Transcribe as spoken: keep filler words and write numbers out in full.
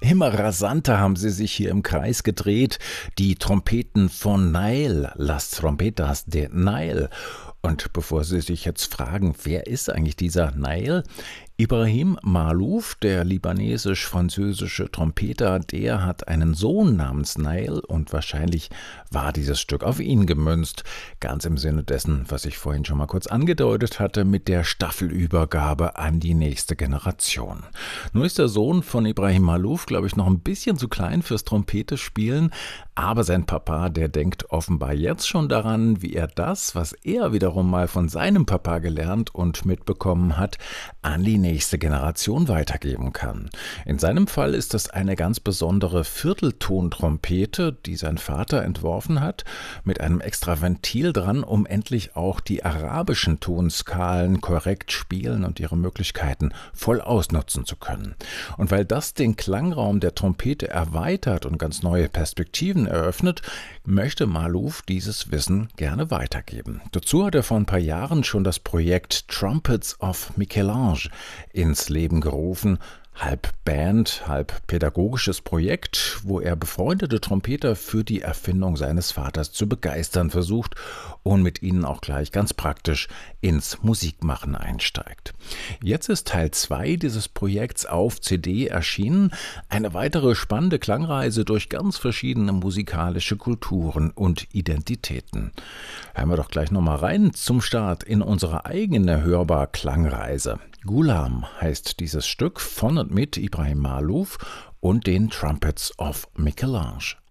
Immer rasanter haben sie sich hier im Kreis gedreht. Die Trompeten von Nile, Las Trompetas de Nile. Und bevor Sie sich jetzt fragen, wer ist eigentlich dieser Nile? Ibrahim Maalouf, der libanesisch-französische Trompeter, der hat einen Sohn namens Nile und wahrscheinlich war dieses Stück auf ihn gemünzt. Ganz im Sinne dessen, was ich vorhin schon mal kurz angedeutet hatte, mit der Staffelübergabe an die nächste Generation. Nur ist der Sohn von Ibrahim Maalouf, glaube ich, noch ein bisschen zu klein fürs Trompete spielen, aber sein Papa, der denkt offenbar jetzt schon daran, wie er das, was er wiederum mal von seinem Papa gelernt und mitbekommen hat, an die nächste Generation weitergeben kann. In seinem Fall ist das eine ganz besondere Vierteltontrompete, die sein Vater entworfen hat, mit einem extra Ventil dran, um endlich auch die arabischen Tonskalen korrekt spielen und ihre Möglichkeiten voll ausnutzen zu können. Und weil das den Klangraum der Trompete erweitert und ganz neue Perspektiven eröffnet, möchte Maalouf dieses Wissen gerne weitergeben. Dazu hat er vor ein paar Jahren schon das Projekt Trumpets of Michel-Ange ins Leben gerufen, halb Band, halb pädagogisches Projekt, wo er befreundete Trompeter für die Erfindung seines Vaters zu begeistern versucht und mit ihnen auch gleich ganz praktisch ins Musikmachen einsteigt. Jetzt ist Teil zwei dieses Projekts auf C D erschienen, eine weitere spannende Klangreise durch ganz verschiedene musikalische Kulturen und Identitäten. Hören wir doch gleich nochmal rein zum Start in unsere eigene Hörbar-Klangreise. Ghulam heißt dieses Stück von und mit Ibrahim Maalouf und den Trumpets of Michel-Ange.